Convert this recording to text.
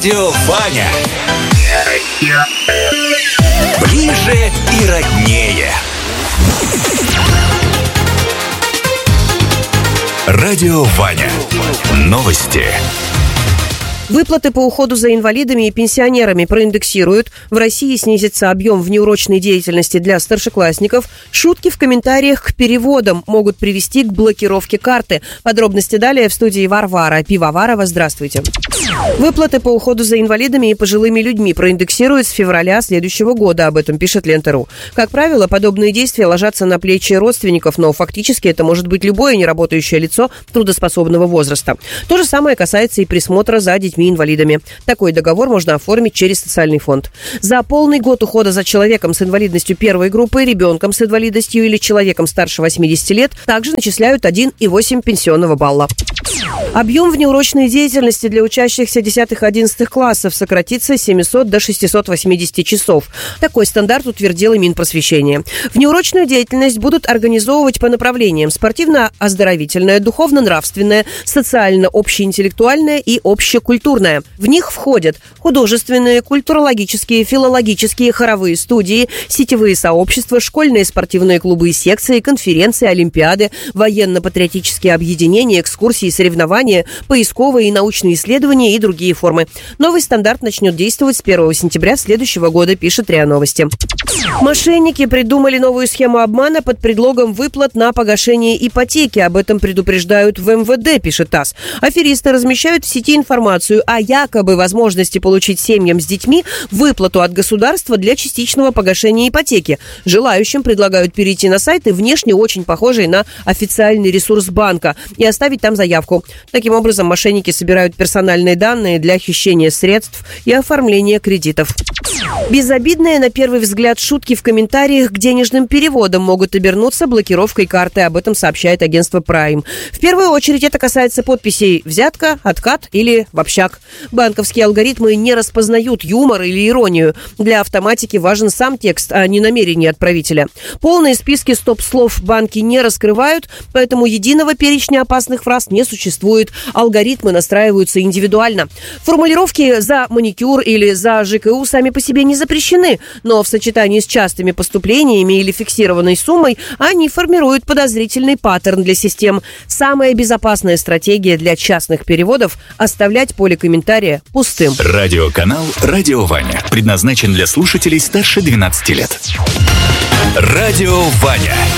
Радио Ваня. Ближе и роднее. Радио Ваня. Новости. Выплаты по уходу за инвалидами и пенсионерами проиндексируют. В России снизится объем внеурочной деятельности для старшеклассников. Шутки в комментариях к переводам могут привести к блокировке карты. Подробности далее в студии Варвара Пивоварова. Здравствуйте. Выплаты по уходу за инвалидами и пожилыми людьми проиндексируют с февраля следующего года. Об этом пишет Лента.ру. Как правило, подобные действия ложатся на плечи родственников, но фактически это может быть любое неработающее лицо трудоспособного возраста. То же самое касается и присмотра за детьми-инвалидами. Такой договор можно оформить через социальный фонд. За полный год ухода за человеком с инвалидностью первой группы, ребенком с инвалидностью или человеком старше 80 лет также начисляют 1,8 пенсионного балла. Объем внеурочной деятельности для учащихся 10-11 классов сократится с 700 до 680 часов. Такой стандарт утвердило Минпросвещение. Внеурочную деятельность будут организовывать по направлениям: спортивно-оздоровительная, духовно-нравственная, социально-общеинтеллектуальная и общекультурная. В них входят художественные, культурологические, филологические, хоровые студии, сетевые сообщества, школьные спортивные клубы и секции, конференции, олимпиады, военно-патриотические объединения, экскурсии, соревнования, поисковые и научные исследования и другие формы. Новый стандарт начнет действовать с 1 сентября следующего года, пишет РИА Новости. Мошенники придумали новую схему обмана под предлогом выплат на погашение ипотеки. Об этом предупреждают в МВД, пишет ТАСС. Аферисты размещают в сети информацию о якобы возможности получить семьям с детьми выплату от государства для частичного погашения ипотеки. Желающим предлагают перейти на сайты, внешне очень похожие на официальный ресурс банка, и оставить там заявку. Таким образом, мошенники собирают персональные данные для хищения средств и оформления кредитов. Безобидные, на первый взгляд, шутки в комментариях к денежным переводам могут обернуться блокировкой карты. Об этом сообщает агентство Prime. В первую очередь это касается подписей «взятка», «откат» или «в общак». Банковские алгоритмы не распознают юмор или иронию. Для автоматики важен сам текст, а не намерение отправителя. Полные списки стоп-слов банки не раскрывают, поэтому единого перечня опасных фраз не существует. Алгоритмы настраиваются индивидуально. Формулировки «за маникюр» или «за ЖКУ» сами по себе не запрещены, но в сочетании с частыми поступлениями или фиксированной суммой они формируют подозрительный паттерн для систем. Самая безопасная стратегия для частных переводов – оставлять поле комментария пустым. Радиоканал «Радио Ваня» предназначен для слушателей старше 12 лет. Радио Ваня.